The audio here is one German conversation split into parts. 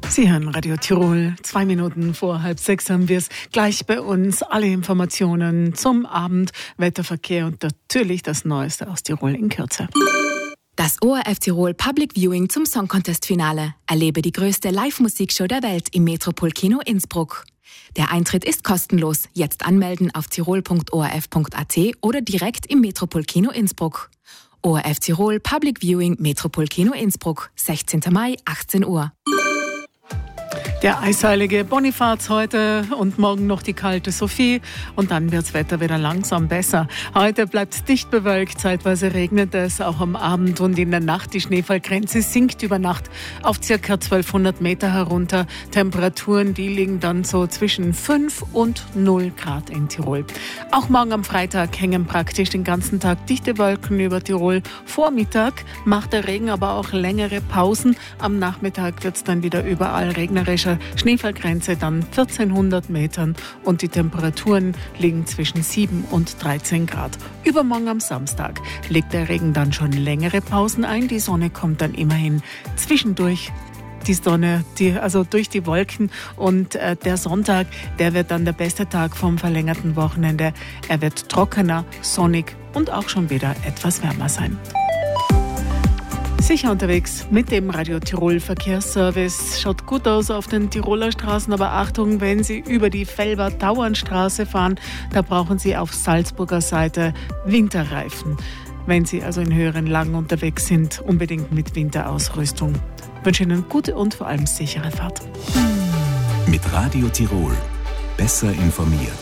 Sie hören Radio Tirol. 2 Minuten vor 5:30 haben wir es. Gleich bei uns alle Informationen zum Abend, Wetterverkehr und natürlich das Neueste aus Tirol in Kürze. Das ORF Tirol Public Viewing zum Song Contest Finale. Erlebe die größte Live-Musikshow der Welt im Metropolkino Innsbruck. Der Eintritt ist kostenlos. Jetzt anmelden auf tirol.orf.at oder direkt im Metropolkino Innsbruck. ORF Tirol Public Viewing Metropolkino Innsbruck, 16. Mai, 18 Uhr. Der eisheilige Bonifaz heute und morgen noch die kalte Sophie und dann wird das Wetter wieder langsam besser. Heute bleibt es dicht bewölkt, zeitweise regnet es auch am Abend und in der Nacht. Die Schneefallgrenze sinkt über Nacht auf ca. 1200 Meter herunter. Temperaturen, die liegen dann so zwischen 5 und 0 Grad in Tirol. Auch morgen am Freitag hängen praktisch den ganzen Tag dichte Wolken über Tirol. Vormittag macht der Regen aber auch längere Pausen. Am Nachmittag wird es dann wieder überall regnerischer. Schneefallgrenze dann 1400 Metern und die Temperaturen liegen zwischen 7 und 13 Grad. Übermorgen am Samstag legt der Regen dann schon längere Pausen ein. Die Sonne kommt dann immerhin zwischendurch. Die Sonne, also durch die Wolken und der Sonntag, der wird dann der beste Tag vom verlängerten Wochenende. Er wird trockener, sonnig und auch schon wieder etwas wärmer sein. Sicher unterwegs mit dem Radio Tirol Verkehrsservice. Schaut gut aus auf den Tiroler Straßen, aber Achtung, wenn Sie über die Felber-Tauernstraße fahren, da brauchen Sie auf Salzburger Seite Winterreifen. Wenn Sie also in höheren Lagen unterwegs sind, unbedingt mit Winterausrüstung. Ich wünsche Ihnen gute und vor allem sichere Fahrt. Mit Radio Tirol besser informiert.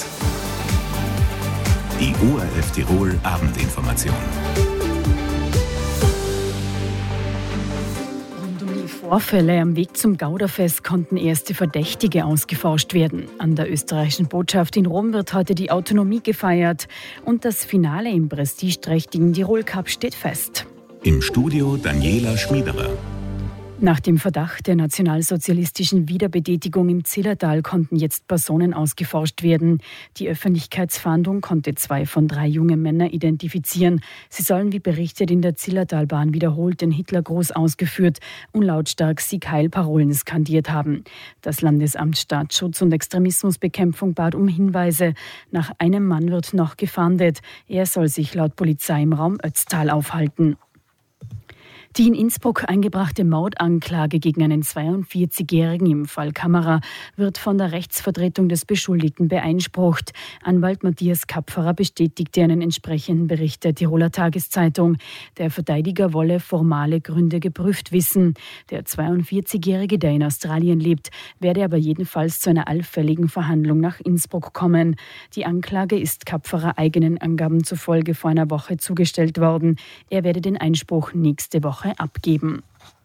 Die ORF Tirol Abendinformation. Vorfälle am Weg zum Gauderfest konnten erste Verdächtige ausgeforscht werden. An der österreichischen Botschaft in Rom wird heute die Autonomie gefeiert und das Finale im prestigeträchtigen Tirol Cup steht fest. Im Studio Daniela Schmiederer. Nach dem Verdacht der nationalsozialistischen Wiederbetätigung im Zillertal konnten jetzt Personen ausgeforscht werden. Die Öffentlichkeitsfahndung konnte 2 von 3 junge Männer identifizieren. Sie sollen, wie berichtet, in der Zillertalbahn wiederholt den Hitlergruß ausgeführt und lautstark Sieg-Heil-Parolen skandiert haben. Das Landesamt Staatsschutz und Extremismusbekämpfung bat um Hinweise. Nach einem Mann wird noch gefahndet. Er soll sich laut Polizei im Raum Ötztal aufhalten. Die in Innsbruck eingebrachte Mordanklage gegen einen 42-Jährigen im Fall Kammerer wird von der Rechtsvertretung des Beschuldigten beeinsprucht. Anwalt Matthias Kapferer bestätigte einen entsprechenden Bericht der Tiroler Tageszeitung. Der Verteidiger wolle formale Gründe geprüft wissen. Der 42-Jährige, der in Australien lebt, werde aber jedenfalls zu einer allfälligen Verhandlung nach Innsbruck kommen. Die Anklage ist Kapferer eigenen Angaben zufolge vor einer Woche zugestellt worden. Er werde den Einspruch nächste Woche abgeben.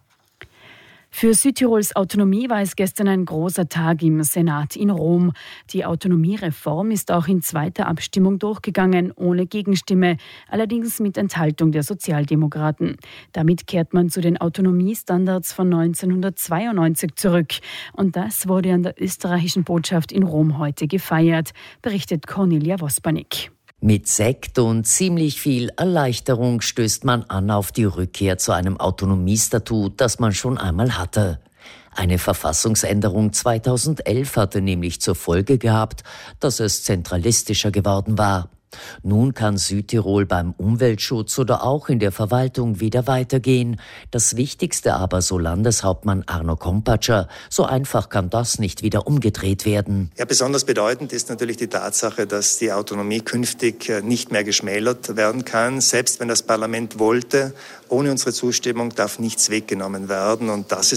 Für Südtirols Autonomie war es gestern ein großer Tag im Senat in Rom. Die Autonomiereform ist auch in zweiter Abstimmung durchgegangen, ohne Gegenstimme, allerdings mit Enthaltung der Sozialdemokraten. Damit kehrt man zu den Autonomiestandards von 1992 zurück. Und das wurde an der österreichischen Botschaft in Rom heute gefeiert, berichtet Cornelia Wospanik. Mit Sekt und ziemlich viel Erleichterung stößt man an auf die Rückkehr zu einem Autonomiestatut, das man schon einmal hatte. Eine Verfassungsänderung 2011 hatte nämlich zur Folge gehabt, dass es zentralistischer geworden war. Nun kann Südtirol beim Umweltschutz oder auch in der Verwaltung wieder weitergehen. Das Wichtigste aber, so Landeshauptmann Arno Kompatscher, so einfach kann das nicht wieder umgedreht werden. Ja, besonders bedeutend ist natürlich die Tatsache, dass die Autonomie künftig nicht mehr geschmälert werden kann. Selbst wenn das Parlament wollte, ohne unsere Zustimmung darf nichts weggenommen werden. Und das ist